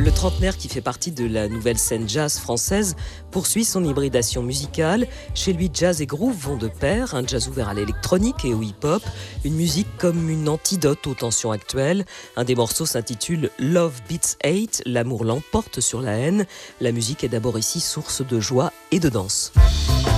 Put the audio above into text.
Le trentenaire, qui fait partie de la nouvelle scène jazz française, poursuit son hybridation musicale. Chez lui, jazz et groove vont de pair, un jazz ouvert à l'électronique et au hip-hop, une musique comme une antidote aux tensions actuelles. Un des morceaux s'intitule Love Beats Hate, l'amour l'emporte sur la haine. La musique est d'abord ici source de joie et de danse.